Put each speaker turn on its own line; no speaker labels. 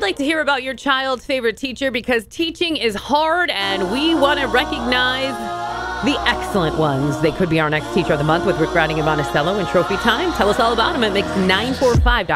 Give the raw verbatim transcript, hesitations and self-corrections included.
like to hear about your child's favorite teacher because teaching is hard and we want to recognize the excellent ones. They could be our next teacher of the month with Rick Routing and Monticello in Trophy Time. Tell us all about them at mix nine four five.